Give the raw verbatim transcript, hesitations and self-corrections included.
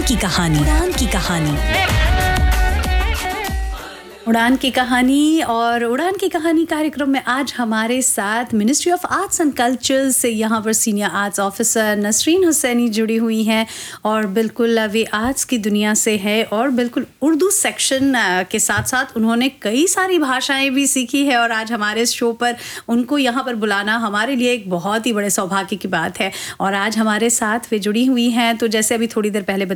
की कहानी उड़ान की कहानी उड़ान की कहानी और उड़ान की कहानी कार्यक्रम में आज हमारे साथ ministry of arts and culture से यहाँ पर senior arts officer Nasreen Husaini जुड़ी हुई हैं और बिल्कुल वे आर्ट्स की दुनिया से है और बिल्कुल उर्दू सेक्शन के साथ साथ उन्होंने कई सारी भाषाएं भी सीखी है और आज हमारे इस शो पर उनको यहाँ पर बुलाना हमारे लिए एक बहुत ही बड़े सौभाग्य की बात है और आज हमारे साथ वे जुड़ी हुई हैं। तो जैसे अभी थोड़ी देर पहले